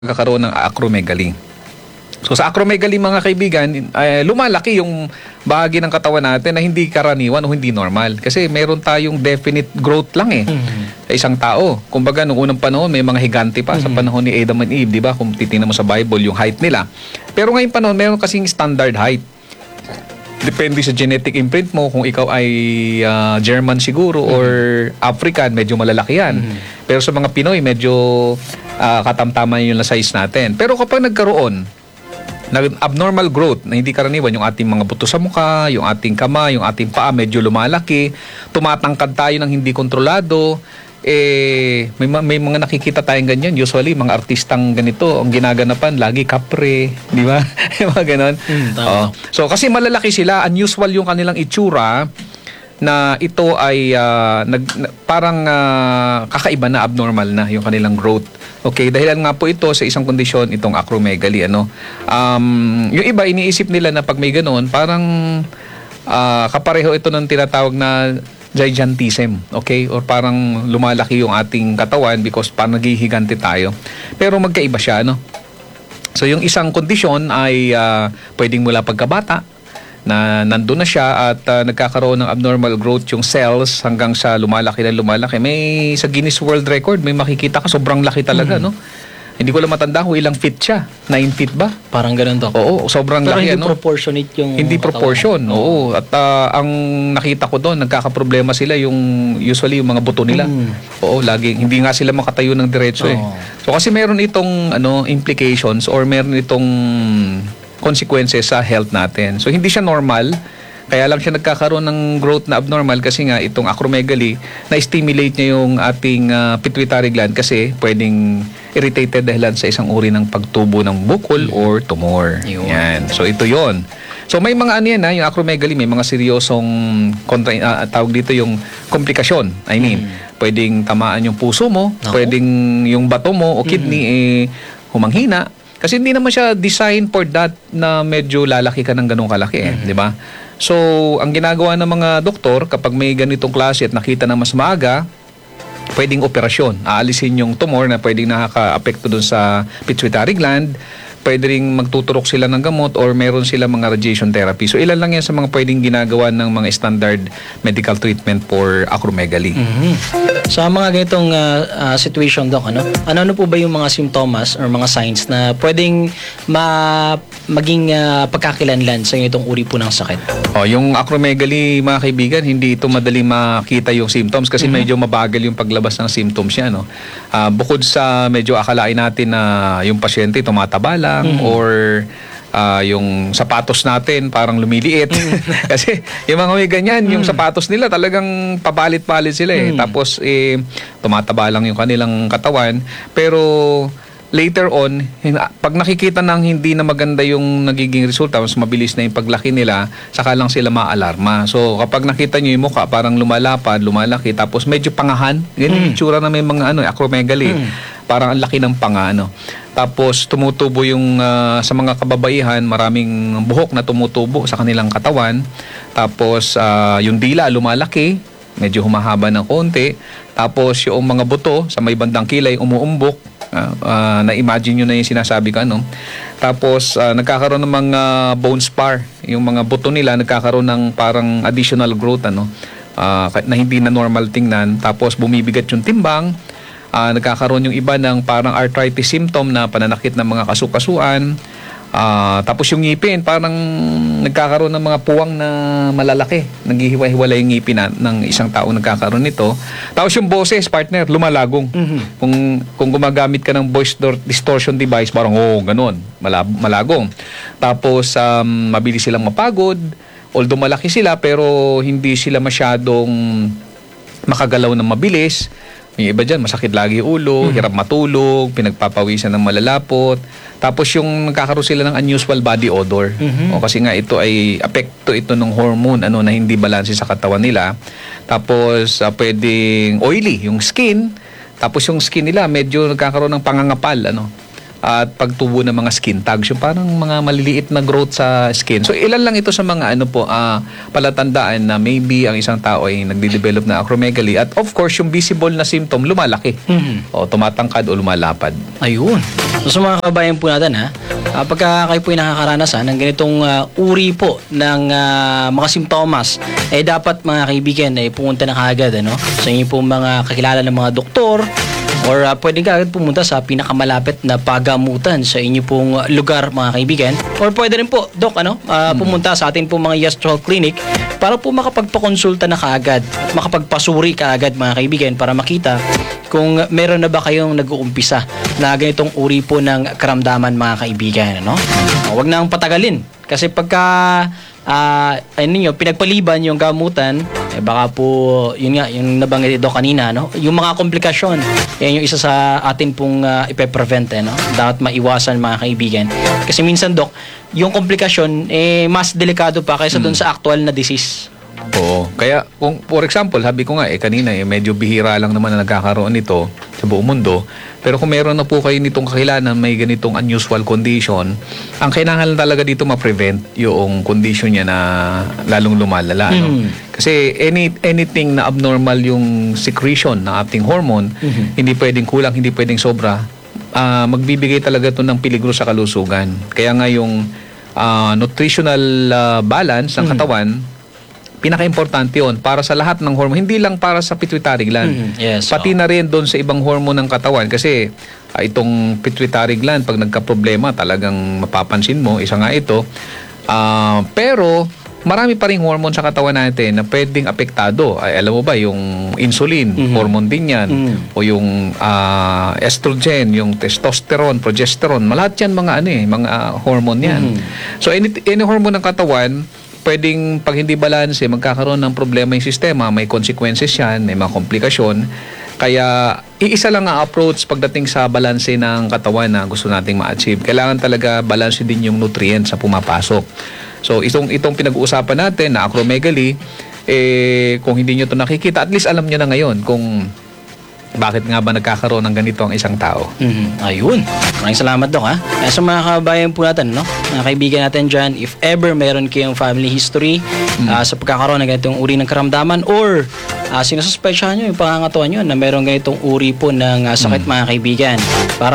Nagkakaroon ng acromegaly. So sa acromegaly mga kaibigan, lumalaki yung bahagi ng katawan natin na hindi karaniwan o hindi normal. Kasi meron tayong definite growth lang sa isang tao. Kumbaga nung unang panahon may mga higante pa sa panahon ni Adam and Eve, di ba? Kung titingnan mo sa Bible yung height nila. Pero ngayong panahon meron kasing standard height. Depende sa genetic imprint mo kung ikaw ay German siguro or African, medyo malalaki yan. Pero sa mga Pinoy, medyo katamtaman yun na size natin. Pero kapag nagkaroon ng abnormal growth na hindi karaniwan, yung ating mga buto sa mukha, yung ating kamay, yung ating paa medyo lumalaki, tumatangkad tayo ng hindi kontrolado, may mga nakikita tayong ganyan. Usually, mga artistang ganito, ang ginaganapan, lagi kapre, di ba? Mga ganon. So, kasi malalaki sila, unusual yung kanilang itsura na ito ay parang kakaiba na, abnormal na yung kanilang growth. Okay, dahilan nga po ito sa isang kondisyon, itong acromegaly. Yung iba, iniisip nila na pag may ganon, parang kapareho ito ng tinatawag na gigantism, okay? Or parang lumalaki yung ating katawan because parang naghihigante tayo. Pero magkaiba siya, no? So, yung isang kondisyon ay pwedeng mula pagkabata na nandun na siya at nagkakaroon ng abnormal growth yung cells hanggang sa lumalaki na lumalaki. May sa Guinness World Record, may makikita ka, sobrang laki talaga, no? Hindi ko lang matanda kung ilang feet siya. 9 feet ba? Parang ganun to. Oo, sobrang pero laki. Pero hindi proportionate yung hindi proportion, oo. At ang nakita ko doon, nagkakaproblema sila usually yung mga buto nila. Oo, laging hindi nga sila makatayo ng diretso So kasi meron itong implications or meron itong consequences sa health natin. So hindi siya normal. Kaya lang siya nagkakaroon ng growth na abnormal kasi nga itong acromegaly na-stimulate niya yung ating pituitary gland kasi pwedeng irritated dahilan sa isang uri ng pagtubo ng bukol or tumor. Yan. So ito yon. So may mga yung acromegaly, may mga seryosong tawag dito yung komplikasyon. I mean, pwedeng tamaan yung puso mo, pwedeng yung bato mo o kidney humanghina. Kasi hindi naman siya designed for that na medyo lalaki ka ng ganung kalaki, di ba? So, ang ginagawa ng mga doktor kapag may ganitong klase at nakita na mas maaga, pwedeng operasyon. Aalisin yung tumor na pwedeng nakaka-apekto dun sa pituitary gland. Pwede rin magtuturok sila ng gamot or meron sila mga radiation therapy. So, ilan lang yan sa mga pwedeng ginagawa ng mga standard medical treatment for acromegaly. Sa mga ganitong situation, Doc, ano po ba yung mga simptomas or mga signs na pwedeng maging pagkakilanlan sa itong uri po ng sakit? Yung acromegaly, mga kaibigan, hindi ito madaling makita yung symptoms kasi medyo mabagal yung paglabas ng symptoms niya. Bukod sa medyo akalain natin na yung pasyente tumataba lang or yung sapatos natin parang lumiliit. Kasi yung mga may ganyan, yung sapatos nila talagang pabalit-balit sila Tapos tumataba lang yung kanilang katawan. Pero later on, pag nakikita ng hindi na maganda yung nagiging resulta, mas mabilis na yung paglaki nila, saka lang sila maalarma. So kapag nakita nyo yung mukha, parang lumalapad, lumalaki, tapos medyo pangahan. Ganyan yung tsura na may mga acromegaly. Parang ang laki ng panga, Tapos tumutubo yung sa mga kababaihan, maraming buhok na tumutubo sa kanilang katawan. Tapos yung dila lumalaki, medyo humahaba ng konti. Tapos yung mga buto sa may bandang kilay umuumbok. Na-imagine nyo na yung sinasabi ko, Tapos nagkakaroon ng mga bone spar. Yung mga buto nila nagkakaroon ng parang additional growth, na hindi na normal tingnan. Tapos bumibigat yung timbang. Nagkakaroon yung iba ng parang arthritis symptom na pananakit ng mga kasukasuan. Tapos yung ngipin, parang nagkakaroon ng mga puwang na malalaki. Naghihiwa-hiwala yung ngipin ng isang tao nagkakaroon nito. Tapos yung boses, partner, lumalagong. Kung gumagamit ka ng voice distortion device, parang ganun, malagong. Tapos mabilis silang mapagod. Although malaki sila, pero hindi sila masyadong makagalaw ng mabilis. Yung iba dyan, masakit lagi ulo, hirap matulog, pinagpapawisan ng malalapot. Tapos yung nagkakaroon sila ng unusual body odor. Kasi nga ito ay apekto ito ng hormone na hindi balanse sa katawan nila. Tapos pwedeng oily yung skin. Tapos yung skin nila medyo nagkakaroon ng pangangapal. at pagtubo ng mga skin tags, yung parang mga maliliit na growth sa skin. So ilan lang ito sa mga palatandaan na maybe ang isang tao ay nagde-develop na acromegaly, at of course yung visible na symptom lumalaki o tumatangkad o lumalapad. Ayun. So sa mga kabayan po natin pagka kayo po ay nakakaranasan ng ganitong uri po ng mga simptomas, dapat mga kaibigan ay pumunta na kaagad sa inyo po mga kakilala ng mga doktor, or pwede ka agad pumunta sa pinakamalapit na pagamutan sa inyo pong lugar mga kaibigan, or pwede rin po pumunta sa atin pong mga Yes to Health Clinic para po makapagpakonsulta na kaagad, makapagpasuri kaagad mga kaibigan, para makita kung meron na ba kayong nag-uumpisa na ganitong uri po ng karamdaman mga kaibigan. Huwag na ang patagalin, kasi pagka pinagpaliban yung gamutan, baka po yun nga yung nabanggit ito kanina, yung mga komplikasyon, yan yung isa sa atin pong ipe-prevent, dapat maiwasan mga kaibigan, kasi minsan Dok, yung komplikasyon mas delikado pa kaysa doon sa actual na disease. Oo. Kaya kung for example, sabi ko nga kanina medyo bihira lang naman na nagkakaroon nito sa buong mundo. Pero kung meron na po kayo nitong kakilala may ganitong unusual condition, ang kailangan talaga dito ma-prevent yung condition niya na lalong lumalala. Kasi anything na abnormal yung secretion ng ating hormone, hindi pwedeng kulang, hindi pwedeng sobra, magbibigay talaga ito ng peligro sa kalusugan. Kaya nga yung nutritional balance ng katawan, pinaka-importante yun para sa lahat ng hormone, hindi lang para sa pituitary gland. Yes, pati na rin doon sa ibang hormone ng katawan, kasi itong pituitary gland pag nagka-problema talagang mapapansin mo, isa nga ito. Pero marami pa ring hormone sa katawan natin na pwedeng apektado. Alam mo ba, yung insulin, hormone din yan. O yung estrogen, yung testosterone, progesterone, lahat yan mga hormone yan. So any hormone ng katawan, pwedeng pag hindi balanse, magkakaroon ng problema yung sistema, may consequences yan, may mga komplikasyon. Kaya iisa lang ang approach pagdating sa balanse ng katawan na gusto nating ma-achieve. Kailangan talaga balanse din yung nutrients sa pumapasok. So itong pinag-uusapan natin na acromegaly, kung hindi nyo ito nakikita, at least alam nyo na ngayon kung bakit nga ba nagkakaroon ng ganito ang isang tao. Ayun. Maraming salamat Dok sa mga kabayan po natin, mga kaibigan natin dyan, if ever meron kayong family history sa pagkakaroon ng ganitong uri ng karamdaman, or sinususpetsyahan nyo yung pangangatawan nyo na meron ganitong uri po ng sakit mga kaibigan, para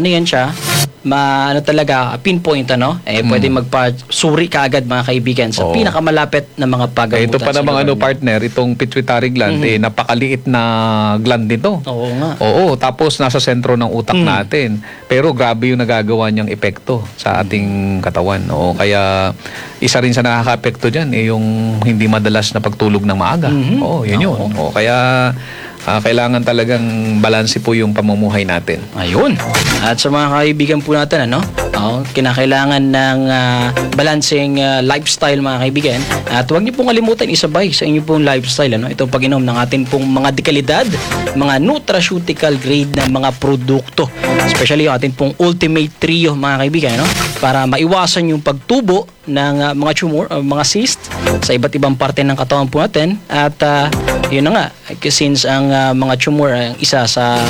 pinpoint pwede magpasuri kaagad mga kaibigan sa pinakamalapit na mga pagamutan. Ito pa namang partner, itong pituitary gland, napakaliit na gland nito. Oo nga. Oo, tapos nasa sentro ng utak natin. Pero grabe yung nagagawa niyang epekto sa ating katawan. Oo, kaya isa rin sa nakaka-epekto dyan, yung hindi madalas na pagtulog ng maaga. Oo, yun yun. Oo, kaya kailangan talagang balanse po yung pamumuhay natin. Ayun. At sa mga kaibigan po natin, kinakailangan ng balancing lifestyle mga kaibigan. At huwag niyo pong kalimutan isabay sa inyo pong lifestyle, itong pag-inom ng atin pong mga dekalidad, mga nutraceutical grade na mga produkto. Especially yung atin pong Ultimate Trio mga kaibigan, para maiwasan yung pagtubo ng mga tumor o mga cyst sa iba't ibang parte ng katawan po natin. At yun na nga, since ang mga tumor ay isa sa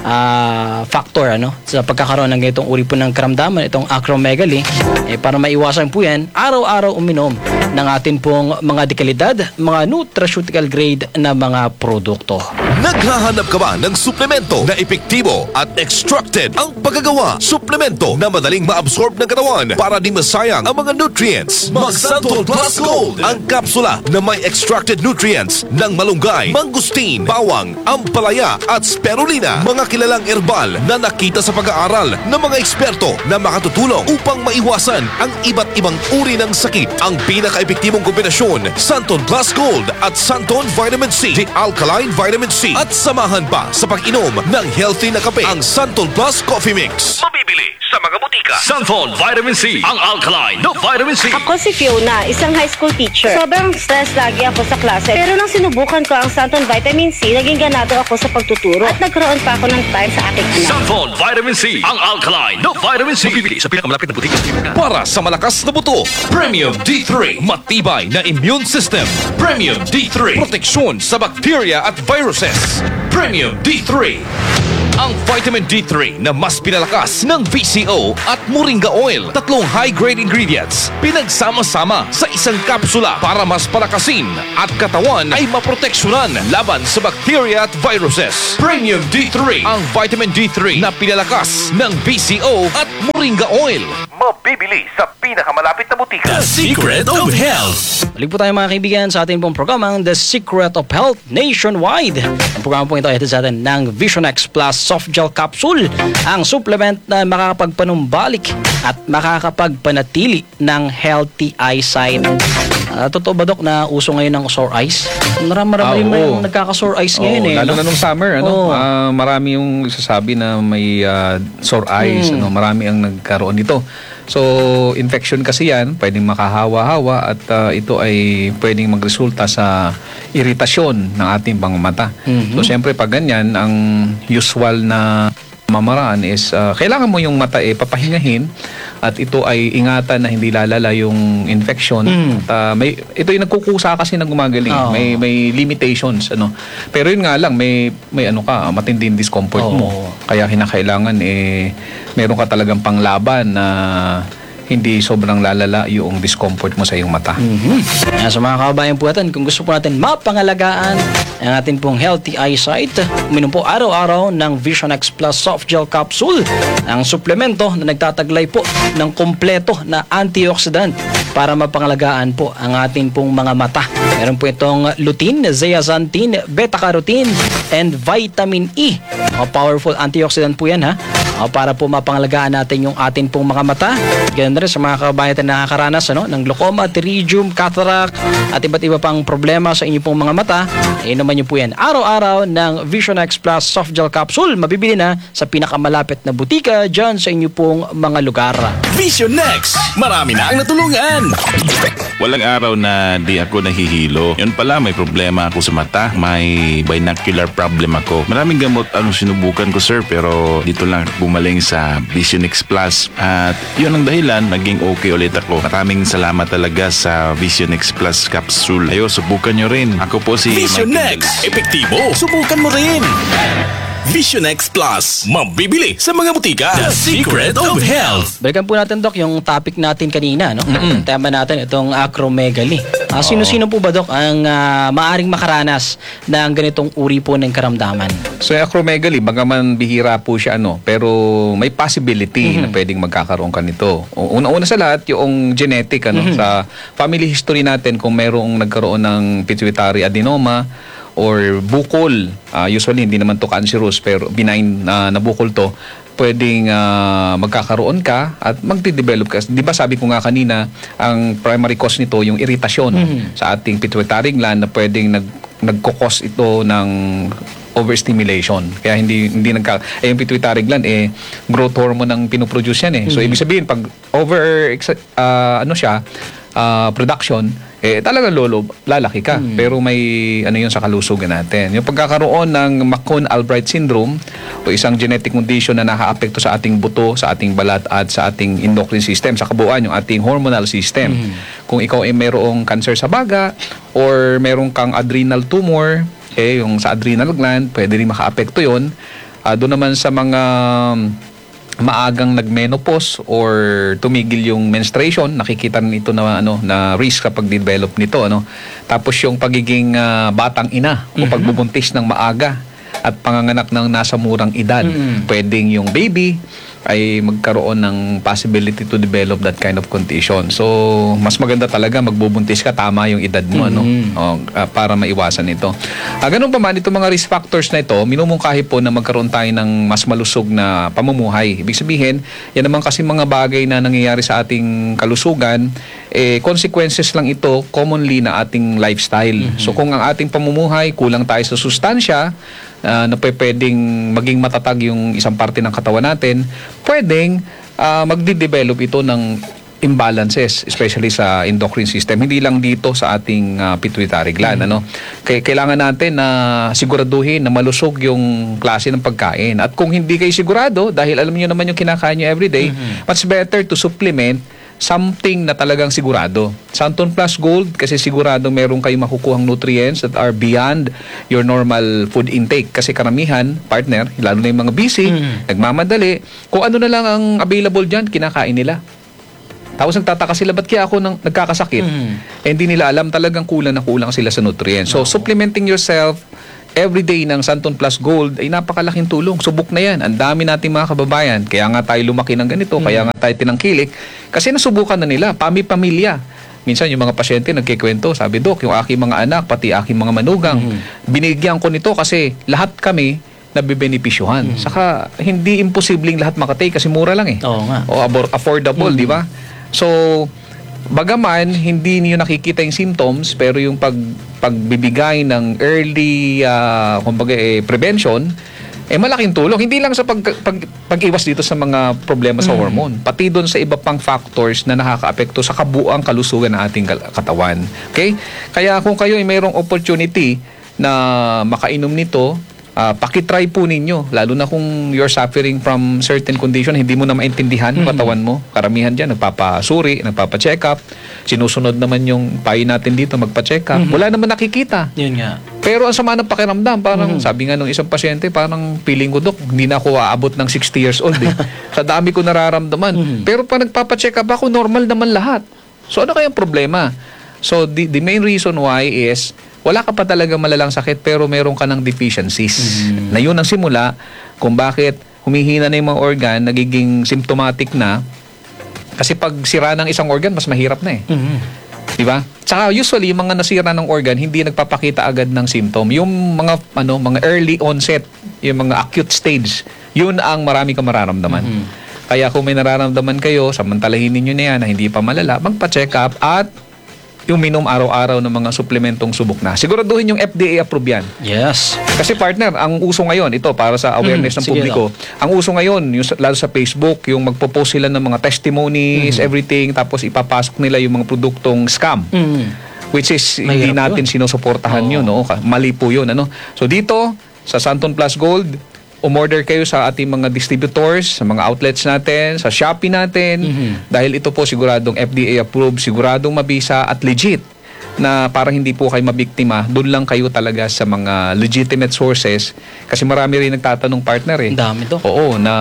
factor sa pagkakaroon ng ganitong uri po ng karamdaman, itong acromegaly, para maiwasan po yan, araw-araw uminom ng atin pong mga dekalidad, mga nutraceutical grade na mga produkto. Naghahanap ka ba ng suplemento na epektibo at extracted ang paggagawa? Suplemento na madaling maabsorb ng katawan para di masayang ang mga nutrients. Mag-Santol Plus Gold, ang kapsula na may extracted nutrients ng malunggay, mangustin, bawang, ampalaya at spirulina. Mga kilalang herbal na nakita sa pag-aaral ng mga eksperto na makatutulong upang maiwasan ang iba't ibang uri ng sakit. Ang pinaka-epektibong kombinasyon, Santon Plus Gold at Santon Vitamin C, the Alkaline Vitamin C. At samahan pa sa pag-inom ng healthy na kape, ang Santon Plus Coffee Mix. Mabibili sa mga butika. Santon Vitamin C, ang alkaline na vitamin C. Ako si Fiona, isang high school teacher. Sobrang stress lagi ako sa klase. Pero nang sinubukan ko ang Santon Vitamin C, naging ganado ako sa pagtuturo. At nagkaroon pa ako ng time sa aking anak. Santon Vitamin C, ang alkaline na vitamin C. Mabibili sa pinakamalapit na butika. Para sa malakas na buto, Premium D3, matibay na immune system. Premium D3, proteksyon sa bacteria at viruses. Premium D3, Ang vitamin D3 na mas pinalakas ng VCO at Moringa Oil. 3 high-grade ingredients pinagsama-sama sa isang kapsula para mas palakasin at katawan ay maproteksyonan laban sa bacteria at viruses. Premium D3, ang vitamin D3 na pinalakas ng VCO at Moringa Oil. Mabibili sa pinakamalapit na butika. The Secret of Health. Balik po tayo mga kaibigan sa ating pong programang The Secret of Health Nationwide. Ang programa po ito ay sa atin ng Vision X Plus Soft Gel Capsule, ang supplement na makakapagpanumbalik at makakapagpanatili ng healthy eyesight. Totoo ba, Dok, na uso ngayon ng sore eyes? Marami yung nagkaka-sore eyes ngayon eh. Lalo na nung summer, marami yung sasabi na may sore eyes, marami ang nagkaroon nito. So, infection kasi yan, pwedeng makahawa-hawa at ito ay pwedeng magresulta sa iritasyon ng ating mga mata. So, syempre pag ganyan, ang usual na mamaraan is kailangan mo yung mata papahingahin at ito ay ingatan na hindi lalala yung infection. At, ito yung nagkukusa kasi na gumagaling. May limitations. Pero yun nga lang, may matinding discomfort mo. Kaya kinakailangan meron ka talagang panglaban na hindi sobrang lalala yung discomfort mo sa iyong mata. Sa mga kababayan po natin, kung gusto po natin mapangalagaan ang atin pong healthy eyesight, uminom po araw-araw ng Vision X Plus Soft Gel Capsule, ang suplemento na nagtataglay po ng kompleto na antioxidant para mapangalagaan po ang atin pong mga mata. Meron po itong lutein, zeaxanthin, beta-carotene, and vitamin E. Powerful antioxidant po yan para po mapangalagaan natin yung atin pong mga mata. Ganun rin sa mga kababayan na nakakaranas ng glaucoma, pterygium, cataract at iba't iba pang problema sa inyong pong mga mata. Naman nyo po yan araw-araw ng Vision X Plus Soft Gel Capsule. Mabibili na sa pinakamalapit na butika dyan sa inyong pong mga lugar. Vision X, marami na ang natulungan. Walang araw na di ako nahihilo. Yun pala, may problema ako sa mata. May binocular problem ako. Maraming gamot ang sinubukan ko, sir, pero dito lang bumaling sa Vision X Plus. At yun ang dahilan, naging okay ulit ako. Maraming salamat talaga sa Vision X Plus Capsule. Ayo, subukan nyo rin. Ako po si Vision Michael X, epektibo. Subukan mo rin. Vision X Plus, mabibili sa mga butika. The Secret of Health. Balikan po natin, Dok, yung topic natin kanina. Ang tema natin, itong acromegaly. Sino-sino po ba, Dok, ang maaring makaranas ng ganitong uri po ng karamdaman? So, acromegaly, bagaman bihira po siya, pero may possibility na pwedeng magkakaroon ka nito. Una-una sa lahat, yung genetic, sa family history natin, kung mayroong nagkaroon ng pituitary adenoma, or bukol, usually hindi naman to cancerous pero benign na bukol to, pwedeng magkakaroon ka at magde-develop ka. Di ba sabi ko nga kanina, ang primary cause nito yung iritasyon sa ating pituitary gland na pwedeng nagkukos ito ng overstimulation. Kaya hindi yung pituitary gland growth hormone ang pinoproduce yan So ibig sabihin pag production talagang lalaki ka. Pero may yun sa kalusugan natin. Yung pagkakaroon ng McCone-Albright syndrome o isang genetic condition na nakaapekto sa ating buto, sa ating balat at sa ating endocrine system, sa kabuuan yung ating hormonal system. Kung ikaw ay mayroong cancer sa baga or mayroong kang adrenal tumor, yung sa adrenal gland, pwede rin makaapekto yun. Doon naman sa mga maagang nagmenopause or tumigil yung menstruation, nakikita nito na risk kapag develop nito Tapos yung pagiging batang ina o pagbubuntis ng maaga at panganganak ng nasa murang edad, pwedeng yung baby ay magkaroon ng possibility to develop that kind of condition. So, mas maganda talaga magbubuntis ka, tama yung edad mo, para maiwasan ito. Ganun pa man, itong mga risk factors na ito, minumungkahi po na magkaroon tayo ng mas malusog na pamumuhay. Ibig sabihin, yan naman kasi mga bagay na nangyayari sa ating kalusugan, consequences lang ito commonly na ating lifestyle. So, kung ang ating pamumuhay, kulang tayo sa sustansya, na pwedeng maging matatag yung isang parte ng katawan natin, pwedeng magde-develop ito ng imbalances, especially sa endocrine system. Hindi lang dito sa ating pituitary gland. Kailangan natin na siguraduhin na malusog yung klase ng pagkain. At kung hindi kayo sigurado, dahil alam niyo naman yung kinakain nyo everyday, much better to supplement something na talagang sigurado. Santon Plus Gold, kasi sigurado meron kayong makukuhang nutrients that are beyond your normal food intake. Kasi karamihan, partner, lalo na yung mga busy, nagmamadali, kung ano na lang ang available dyan, kinakain nila. Tapos nagtataka sila, ba't kaya ako nagkakasakit? Eh, hindi nila alam, talagang kulang na kulang sila sa nutrients. So, supplementing yourself everyday ng Santon Plus Gold ay napakalaking tulong. Subok na yan. Ang dami nating mga kababayan. Kaya nga tayo lumaki ng ganito, kaya nga tayo tinangkilik. Kasi nasubukan na nila, pamilya. Minsan yung mga pasyente nagkikwento, sabi, Dok, yung aking mga anak, pati aking mga manugang, binigyan ko nito kasi lahat kami nabibenepisyuhan. Saka hindi imposibleng lahat makatake kasi mura lang eh. Oo nga. O affordable, di ba? So, bagaman hindi niyo nakikita yung symptoms, pero yung pagbibigay ng early kumbaga prevention, malaking tulong. Hindi lang sa pag-iwas dito sa mga problema sa hormone, pati doon sa iba pang factors na nakakaapekto sa kabuuang kalusugan ng ating katawan. Okay? Kaya kung kayo ay mayroong opportunity na makainom nito, pakitry po ninyo, lalo na kung you're suffering from certain condition, hindi mo na maintindihan yung katawan mo. Karamihan dyan, nagpapasuri, nagpapacheck up, sinusunod naman yung payo natin dito, magpa-check up. Wala naman nakikita. Yun nga. Pero ang sama ng pakiramdam, parang sabi nga ng isang pasyente, parang feeling ko, Dok, hindi na ako aabot ng 60 years old eh. Sa dami ko nararamdaman. Pero pag nagpapacheck up ako, normal naman lahat. So ano kayang problema? So the main reason why is wala ka pa talaga malalang sakit pero meron ka ng deficiencies. Na yun ang simula kung bakit humihina na yung mga organ, nagiging symptomatic na. Kasi pag sira ng isang organ, mas mahirap na eh. Di ba? Tsaka usually, yung mga nasira ng organ, hindi nagpapakita agad ng symptom. Yung mga early onset, yung mga acute stage, yun ang marami kang mararamdaman. Kaya kung may nararamdaman kayo, samantalahin ninyo na yan na hindi pa malala, magpa-check up at yung minom araw-araw ng mga suplementong subok na. Siguraduhin yung FDA approved yan. Yes. Kasi partner, ang uso ngayon, ito para sa awareness ng sige publiko, ang uso ngayon, yung, lalo sa Facebook, yung magpo-post sila ng mga testimonies, everything, tapos ipapasok nila yung mga produktong scam. Which is, hindi Mahirap natin sinusuportahan yun. No? Mali po yun. Ano? So dito, sa Santon Plus Gold, umorder kayo sa ating mga distributors, sa mga outlets natin, sa Shopee natin, dahil ito po siguradong FDA approved, siguradong mabisa at legit, na parang hindi po kayo mabiktima, doon lang kayo talaga sa mga legitimate sources. Kasi marami rin nagtatanong, partner eh. Ang dami to. Oo, na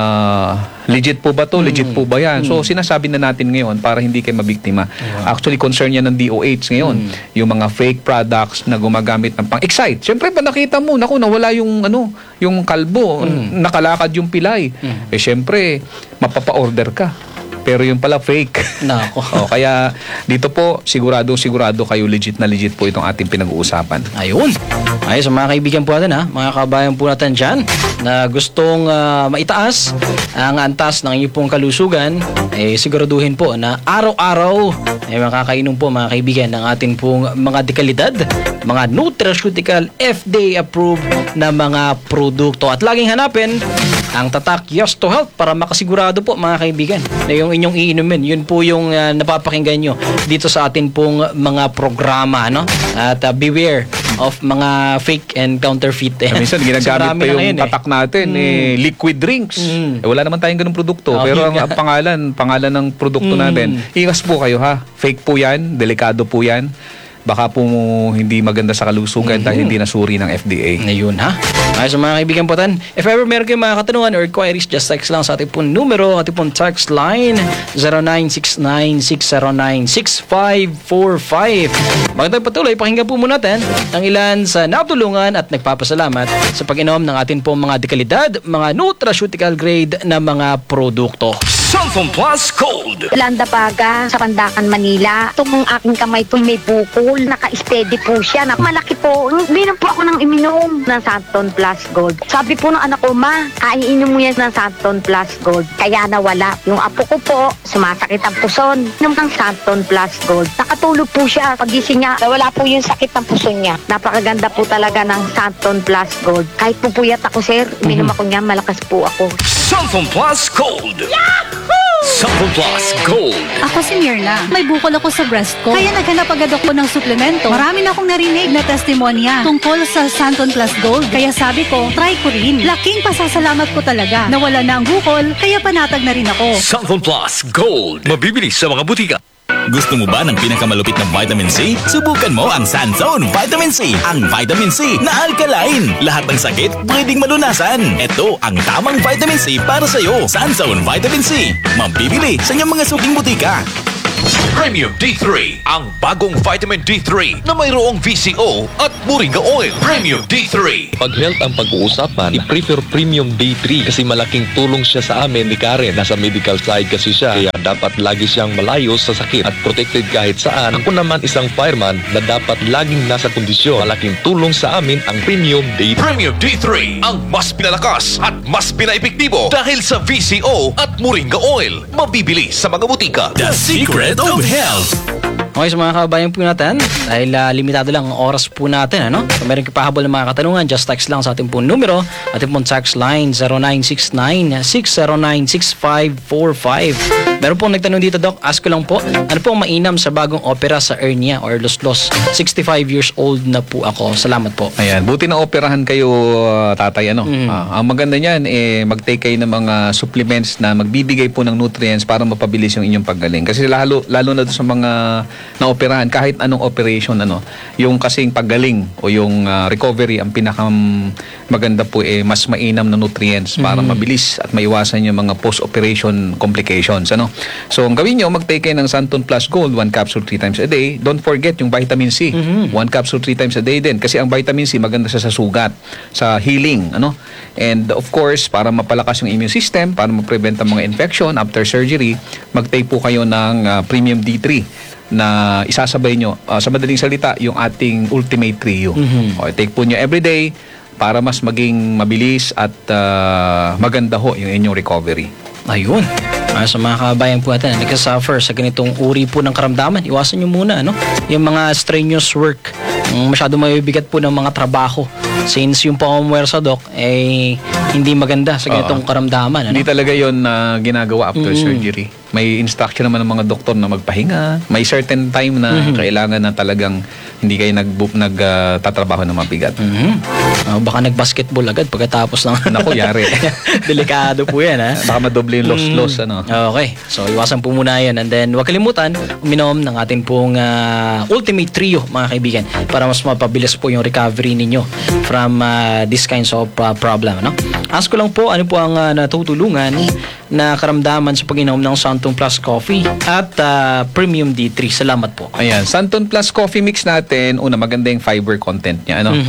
legit po ba to? Legit po ba yan? So sinasabi na natin ngayon para hindi kayo mabiktima. Actually, concern yan ng DOH ngayon. Yung mga fake products na gumagamit ng pang-excite. Siyempre, pa nakita mo, naku, nawala yung yung kalbo, nakalakad yung pilay. Eh siyempre, mapapa-order ka. Pero yung pala fake. Nako. Kaya dito po, sigurado kayo legit po itong ating pinag-uusapan. Ayun. Ay, sa mga kaibigan po natin mga kabayan po natin dyan na gustong maitaas ang antas ng inyong pong kalusugan, siguraduhin po na araw-araw ay makakainom po mga kaibigan ng ating pong mga dekalidad, mga nutraceutical FDA approved na mga produkto. At laging hanapin ang tatak Yes to Health para makasigurado po mga kaibigan na yung inyong iinumin, yun po yung napapakinggan nyo dito sa atin pong mga programa, no? At beware of mga fake and counterfeit. Minsan ginagamit pa yung tatak natin, liquid drinks. Wala naman tayong ganung produkto. Pero ang pangalan ng produkto natin, ingas po kayo ha. Fake po yan, delikado po yan. Baka po hindi maganda sa kalusugan dahil hindi nasuri ng FDA. Ngayon ha. Ay, sa mga kaibigan po tan, if ever meron kayong mga katanungan or inquiries, just text lang sa ating pong numero, ating pong text line 0969-609-6545. Magandang patuloy, pakinggan po muna natin ang ilan sa natulungan at nagpapasalamat sa pag-inom ng ating pong mga dekalidad, mga nutraceutical grade na mga produkto. Santon Plus Gold. Landa Baga sa Pandakan, Manila. Itong aking kamay po may bukol. Naka-steady po siya. Malaki po. Minom po ako ng iminom ng Santon Plus Gold. Sabi po ng anak ko, Ma, kaiinom mo yan ng Santon Plus Gold. Kaya nawala. Yung apo ko po, sumasakit ang puson. Inom ng Santon Plus Gold. Nakatulog po siya. Pagising niya, nawala po yung sakit ng puson niya. Napakaganda po talaga ng Santon Plus Gold. Kahit po puyat ako, sir, minom ako niya, malakas po ako. Santon Plus Gold. Yahoo! Santon Santon Plus Gold. Ako si Mirna. May bukol ako sa breast ko. Kaya naghanap agad ako ng suplemento. Marami na akong narinig na testimonya tungkol sa Santon Plus Gold. Kaya sabi ko, try ko rin. Laking pasasalamat ko talaga. Nawala na ang bukol, kaya panatag na rin ako. Santon Plus Gold. Mabibili sa mga butika. Gusto mo ba ng pinakamalupit na vitamin C? Subukan mo ang Sunzone Vitamin C. Ang vitamin C na alkaline. Lahat ng sakit pwedeng malunasan. Ito ang tamang vitamin C para sa'yo. Sunzone Vitamin C. Mabibili sa inyong mga suking butika. Premium D3, ang bagong vitamin D3 na mayroong VCO at Moringa Oil. Premium D3. Pag health ang pag-uusapan, i-prefer Premium D3 kasi malaking tulong siya sa amin ni Karen. Nasa medical side kasi siya, kaya dapat lagi siyang malayo sa sakit at protected kahit saan. Ako naman isang fireman na dapat laging nasa kondisyon. Malaking tulong sa amin ang Premium D3. Premium D3, ang mas pinalakas at mas pinaepektibo dahil sa VCO at Moringa Oil. Mabibili sa mga butika. The Secret of Health. Okay, sa mga kabayan po natin, dahil limitado lang ang oras po natin, ano? Kung meron kapahabol ng mga katanungan, just text lang sa ating pong numero. Ating pong text line 0969-609-6545. Meron pong nagtanong dito, Doc. Ask ko lang po, ano po ang mainam sa bagong opera sa hernia or los-los? 65 years old na po ako. Salamat po. Ayan, buti na operahan kayo, tatay, ano. Ang maganda niyan, mag-take kayo ng mga supplements na magbibigay po ng nutrients para mapabilis yung inyong paggaling. Kasi lalo na doon sa mga naoperahan, kahit anong operation, ano, yung kasing paggaling o yung recovery, ang maganda po mas mainam na nutrients para mabilis at maiwasan yung mga post-operation complications, ano. So, ang gawin nyo, mag-take kayo ng Santon Plus Gold, 1 capsule 3 times a day. Don't forget yung vitamin C. 1 capsule 3 times a day din. Kasi ang vitamin C, maganda siya sa sugat, sa healing, ano. And of course, para mapalakas yung immune system, para ma-prevent ang mga infection after surgery, mag-take po kayo ng Premium D3 na isasabay nyo, sa madaling salita, yung ating Ultimate Trio. Okay, take po nyo everyday para mas maging mabilis at maganda ho yung inyong recovery. Ayun. Sa mga kabayan po natin na nagsasuffer sa ganitong uri po ng karamdaman, iwasan nyo muna, ano? Yung mga strenuous work, masyado mabibigat po ng mga trabaho. Since yung pamumuwersa, Doc, hindi maganda sa ganitong karamdaman, ano? Hindi talaga yon ginagawa after surgery. May instruction naman ng mga doktor na magpahinga. May certain time na kailangan na talagang hindi kayo nagtatrabaho ng mabigat. Baka nag-basketball agad pagkatapos ng... Naku, yari. Delikado po yan, ha? Baka madoble yung loss, ano? Okay. So, iwasan po muna yan. And then, huwag kalimutan, uminom ng ating pong Ultimate Trio, mga kaibigan, para mas mapabilis po yung recovery ninyo from this kinds of problem, ano? Ask ko lang po, ano po ang natutulungan na karamdaman sa pag-inom ng Santon Plus Coffee at Premium D3. Salamat po. Ayan, Santon Plus Coffee Mix natin, una, maganda yung fiber content niya, ano?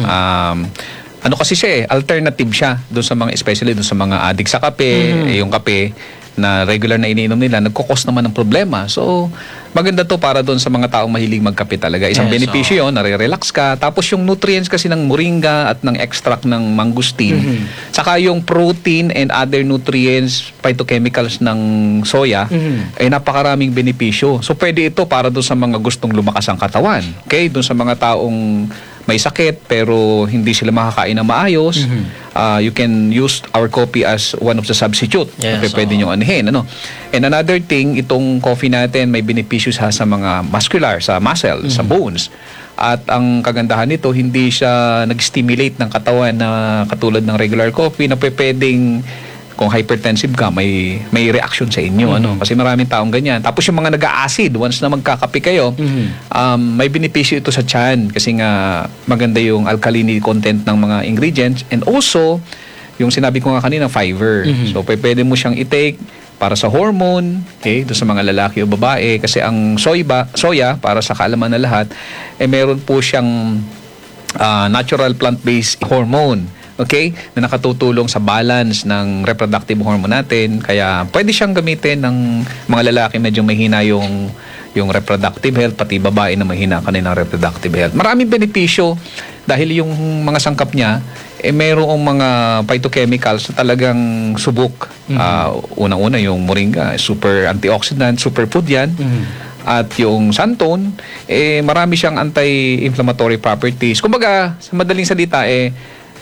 Ano kasi siya alternative siya doon sa mga, especially doon sa mga addict sa kape, yung kape na regular na iniinom nila, nagkukos naman ng problema. So, maganda to para doon sa mga taong mahilig magkape talaga. Isang benepisyo yun, nare-relax ka. Tapos yung nutrients kasi ng moringa at ng extract ng mangosteen, saka yung protein and other nutrients, phytochemicals ng soya, ay napakaraming benepisyo. So, pwede ito para doon sa mga gustong lumakas ang katawan. Okay? Doon sa mga taong may sakit pero hindi sila makakain na maayos, you can use our coffee as one of the substitute. Yes, Pwede nyo anihin, ano? And another thing, itong coffee natin may benepisyo sa mga muscular, sa muscle, sa bones. At ang kagandahan nito, hindi siya nag-stimulate ng katawan na katulad ng regular coffee na pwedeng kung hypertensive ka, may reaction sa inyo, ano? Kasi maraming taong ganyan. Tapos yung mga nag-acid, once na magkakape kayo, may benepisyo ito sa tiyan kasi nga maganda yung alkalinity content ng mga ingredients, and also yung sinabi ko nga kanina, fiber. So pwede mo siyang i-take para sa hormone, okay, doon sa mga lalaki o babae, kasi ang soya, para sa kaalaman na lahat, meron po siyang natural plant-based hormone. Okay? Na nakatutulong sa balance ng reproductive hormone natin. Kaya pwede siyang gamitin ng mga lalaki medyo mahina yung reproductive health, pati babae na mahina kanilang reproductive health. Maraming benepisyo dahil yung mga sangkap niya, mayroong mga phytochemicals na talagang subok. Unang-una yung moringa, super antioxidant, super food yan. At yung Santon, marami siyang anti-inflammatory properties. Kumbaga, sa madaling salita,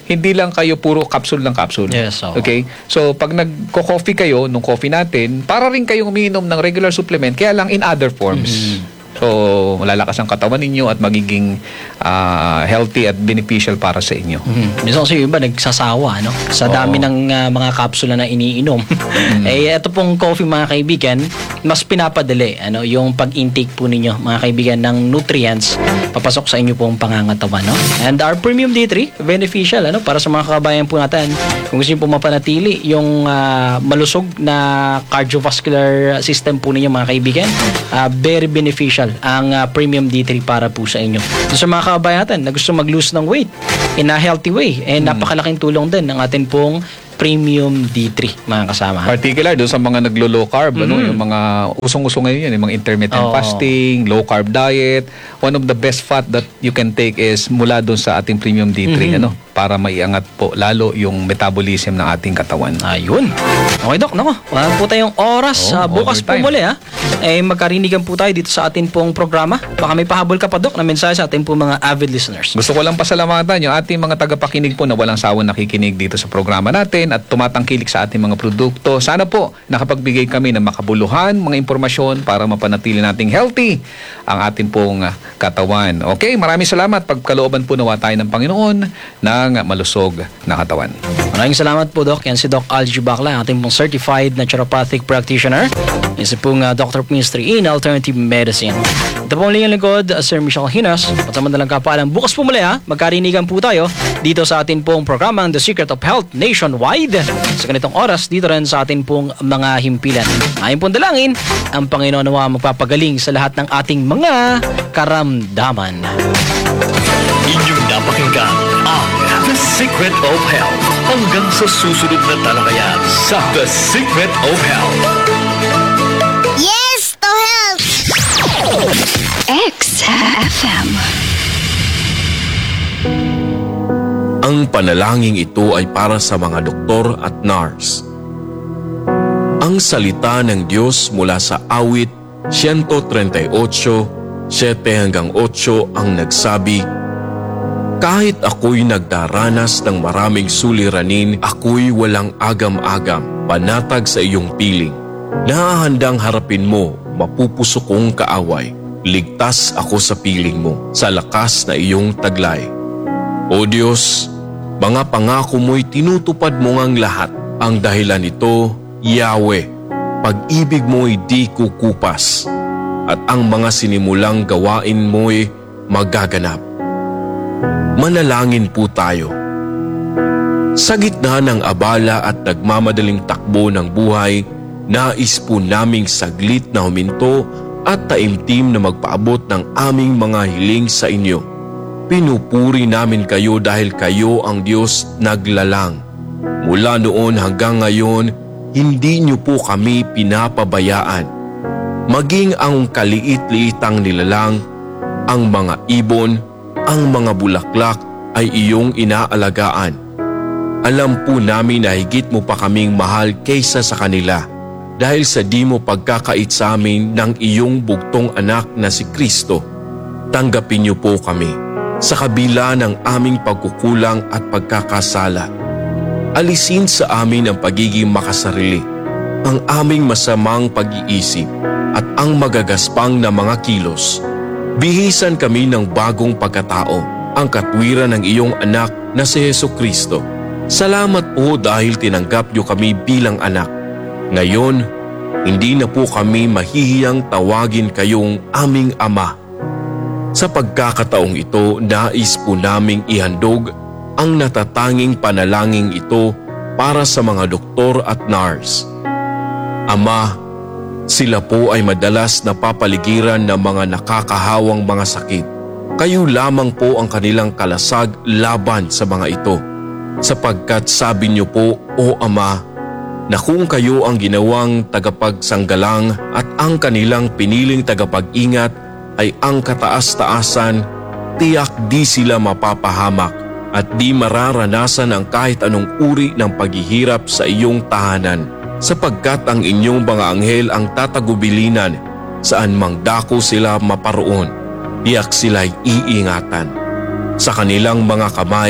hindi lang kayo puro capsule ng capsule. Yes, oo. Okay? So, pag nagko-coffee kayo, nung coffee natin, para rin kayong umiinom ng regular supplement, kaya lang in other forms. So, malalakas ang katawan ninyo at magiging healthy at beneficial para sa inyo. Minsan kasi yung iba nagsasawa, no? Sa dami ng mga kapsula na iniinom. Ito pong coffee, mga kaibigan, mas pinapadali yung pag-intake po ninyo, mga kaibigan, ng nutrients papasok sa inyo pong pangangatawan, no? And our Premium D3, beneficial, para sa mga kababayan po natin. Kung gusto nyo po mapanatili yung malusog na cardiovascular system po ninyo, mga kaibigan, very beneficial ang Premium D3 para po sa inyo. So, sa mga kababayan natin na gusto mag-lose ng weight in a healthy way, napakalaking tulong din ng atin pong Premium D3, mga kasama. Particular doon sa mga naglo-low carb, yung mga usong-usong ngayon yan, yung mga intermittent fasting, low carb diet. One of the best fat that you can take is mula doon sa ating Premium D3, para maiangat po lalo yung metabolism ng ating katawan. Ayun. Okay, Doc, wala po tayong oras. Bukas po overtime. muli, magkarinigan po tayo dito sa ating pong programa. Baka may pahabol ka pa, Doc, na mensahe sa ating pong mga avid listeners. Gusto ko lang pasalamatan yung ating mga tagapakinig po na walang sawang nakikinig dito sa programa natin at tumatangkilik sa ating mga produkto. Sana po nakapagbigay kami ng makabuluhan, mga impormasyon para mapanatili nating healthy ang ating pong katawan. Okay, maraming salamat. Pagkalooban po nawa tayo ng Panginoon ng malusog na katawan. Maraming salamat po, Doc. Yan si Doc Algie Bacla, ating pong certified naturopathic practitioner. Isa pong Dr. Ministry in Alternative Medicine. Ito pong linyang lingkod, Sir Michelle Hinas. At sa mandalang kapaalam, bukas po muli, magkarinigan po tayo dito sa atin pong programang The Secret of Health Nationwide. Sa ganitong oras, dito rin sa atin pong mga himpilan. Ayon pong dalangin, ang Panginoon nawa magpapagaling sa lahat ng ating mga karamdaman. Inyong napakinggan ang The Secret of Health. Hanggang sa susunod na talakayan sa The Secret of Health. Yes to health! XFM. Ang panalangin ito ay para sa mga doktor at nurse. Ang salita ng Diyos mula sa awit 138, 7-8 ang nagsabi, kahit ako'y nagdaranas ng maraming suliranin, ako'y walang agam-agam, panatag sa iyong piling. Nahahandang harapin mo, mapupusok kong kaaway. Ligtas ako sa piling mo, sa lakas na iyong taglay. O Diyos, mga pangako mo'y tinutupad mo ngang lahat. Ang dahilan nito, Yahweh, pag-ibig mo'y di kukupas. At ang mga sinimulang gawain mo'y magaganap. Manalangin po tayo. Sa gitna ng abala at nagmamadaling takbo ng buhay, nais po naming saglit na huminto at taimtim na magpaabot ng aming mga hiling sa inyo. Pinupuri namin kayo dahil kayo ang Diyos naglalang. Mula noon hanggang ngayon, hindi niyo po kami pinapabayaan. Maging ang kaliit-liitang nilalang, ang mga ibon, ang mga bulaklak ay iyong inaalagaan. Alam po namin na higit mo pa kaming mahal kaysa sa kanila dahil sa di mo pagkakait sa amin ng iyong bugtong anak na si Kristo. Tanggapin niyo po kami sa kabila ng aming pagkukulang at pagkakasala. Alisin sa amin ang pagiging makasarili, ang aming masamang pag-iisip at ang magagaspang na mga kilos. Bihisan kami ng bagong pagkatao, ang katwiran ng iyong anak na si Jesucristo. Salamat po dahil tinanggap niyo kami bilang anak. Ngayon, hindi na po kami mahihiyang tawagin kayong aming ama. Sa pagkakataong ito, nais po naming ihandog ang natatanging panalangin ito para sa mga doktor at nurse. Ama, sila po ay madalas napapaligiran ng mga nakakahawang mga sakit. Kayo lamang po ang kanilang kalasag laban sa mga ito. Sapagkat sabi niyo po, O Ama, na kung kayo ang ginawang tagapagsanggalang at ang kanilang piniling tagapag-ingat ay ang kataas-taasan, tiyak di sila mapapahamak at di mararanasan ang kahit anong uri ng paghihirap sa iyong tahanan. Sapagkat ang inyong mga anghel ang tatagubilinan saan mang dako sila maparoon, tiyak sila'y iingatan. Sa kanilang mga kamay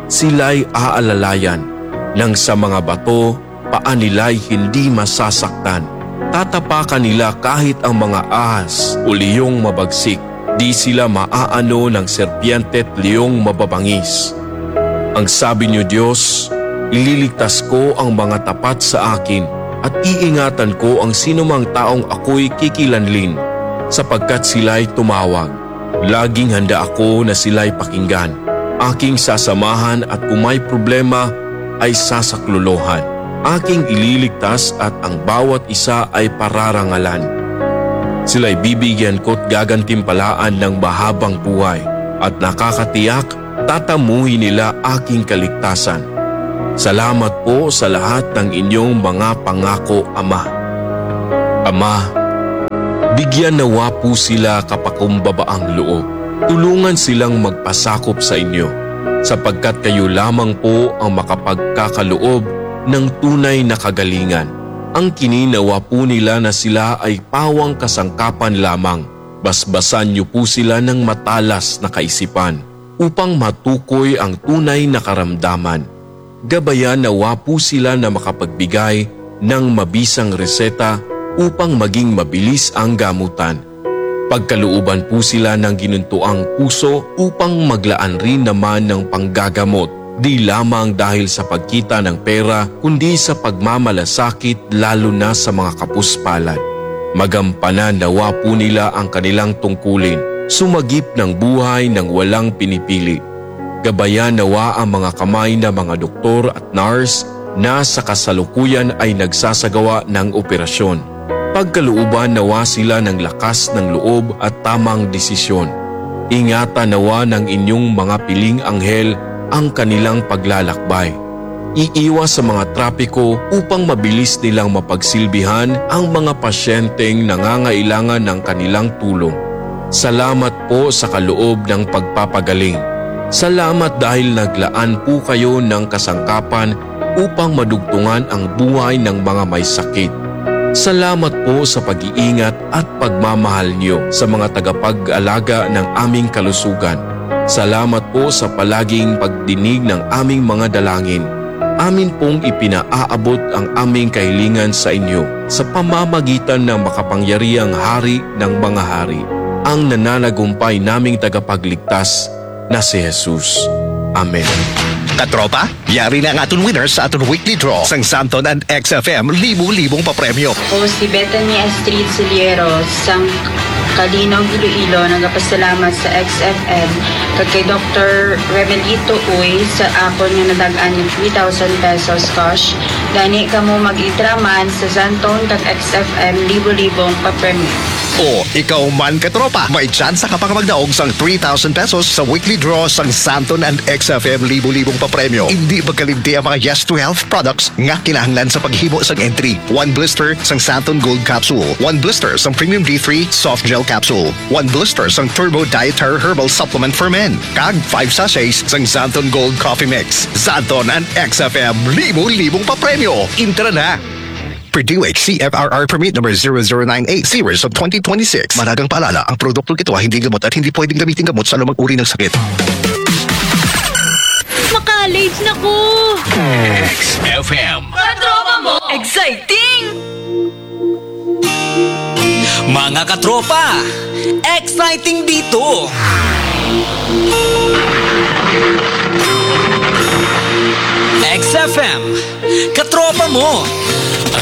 sila'y aalalayan. Nang sa mga bato, paa nila'y hindi masasaktan. Tatapakan nila kahit ang mga ahas o liyong mabagsik. Di sila maaano ng serpiente at liyong mababangis. Ang sabi niyo, Diyos, ililigtas ko ang mga tapat sa akin at iingatan ko ang sinumang taong ako'y kikilanlin, sapagkat sila'y tumawag. Laging handa ako na sila'y pakinggan. Aking sasamahan at kung may problema ay sasaklolohan. Aking ililigtas at ang bawat isa ay pararangalan. Sila'y bibigyan ko't gagantimpalaan ng mahabang buhay at nakakatiyak tatamuhin nila aking kaligtasan. Salamat po sa lahat ng inyong mga pangako, Ama. Ama, bigyan nawa po sila kapakumbabaang loob. Tulungan silang magpasakop sa inyo, sapagkat kayo lamang po ang makapagkakaloob ng tunay na kagalingan. Ang kininawa po nila na sila ay pawang kasangkapan lamang. Basbasan niyo po sila ng matalas na kaisipan upang matukoy ang tunay na karamdaman. Gabayan nawa po sila na makapagbigay ng mabisang reseta upang maging mabilis ang gamutan. Pagkalooban po sila ng ginuntuang puso upang maglaan rin naman ng panggagamot, di lamang dahil sa pagkita ng pera kundi sa pagmamalasakit lalo na sa mga kapuspalad. Magampanan nawa po nila ang kanilang tungkulin, sumagip ng buhay ng walang pinipili. Gabayan nawa ang mga kamay na mga doktor at nurse na sa kasalukuyan ay nagsasagawa ng operasyon. Pagkalooban nawa sila ng lakas ng loob at tamang desisyon. Ingatan nawa ng inyong mga piling anghel ang kanilang paglalakbay. Iiwas sa mga trapiko upang mabilis nilang mapagsilbihan ang mga pasyenteng nangangailangan ng kanilang tulong. Salamat po sa kaloob ng pagpapagaling. Salamat dahil naglaan po kayo ng kasangkapan upang madugtungan ang buhay ng mga may sakit. Salamat po sa pag-iingat at pagmamahal niyo sa mga tagapag-alaga ng aming kalusugan. Salamat po sa palaging pagdinig ng aming mga dalangin. Amin pong ipinaaabot ang aming kahilingan sa inyo sa pamamagitan ng makapangyarihang Hari ng mga hari, ang nananagumpay naming tagapagligtas na si Jesus. Amen. Katropa, yari na ang aton winners sa aton weekly draw sang Santon and XFM libu-libong papremyo. O si Bethany Astrid Siliero sang Kalinaw, Iloilo, nagapasalamat sa XFM kag kay Dr. Remelito Uy sa akon nga nadagaan yung 3,000 pesos cash. Gani ka mo mag-itraman sa Santon kag XFM libu-libong papremyo. O ikaw man katropa, may chance ka pang magdaog sang 3,000 pesos sa weekly draw sang Santon and XFM libu-libong papremyo. Hindi magkalimti ang mga Yes to Health products nga kinahanglan sa paghimo sang entry. 1 blister sang Santon Gold Capsule, 1 blister sang Premium D3 Soft Gel Capsule, 1 blister sang Turbo Dietary Herbal Supplement for Men, kag 5 sachets sang Santon Gold Coffee Mix. Santon and XFM libu-libong papremyo. Intra na! Per DOH CFRR Permit number 0098 series of 2026. Managang paalala, ang produktong ito ay hindi gamot at hindi pwedeng gamitin gamot sa anumang uri ng sakit. Maka-late na ko! XFM. Katropa mo! Exciting! Mga katropa, exciting dito! XFM, katropa mo!